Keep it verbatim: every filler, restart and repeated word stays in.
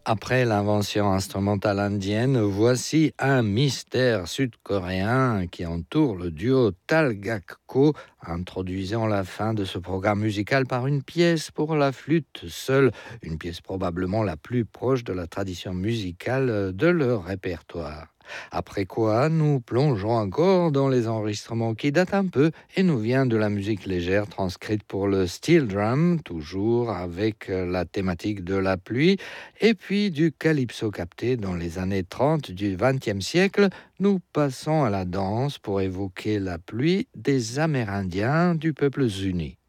Après l'invention instrumentale indienne, voici un mystère sud-coréen qui entoure le duo Talgakko, introduisant la fin de ce programme musical par une pièce pour la flûte seule, une pièce probablement la plus proche de la tradition musicale de leur répertoire. Après quoi, nous plongeons encore dans les enregistrements qui datent un peu et nous vient de la musique légère transcrite pour le steel drum, toujours avec la thématique de la pluie, et puis du calypso capté dans les années trente du vingtième siècle. Nous passons à la danse pour évoquer la pluie des Amérindiens du peuple Zuni.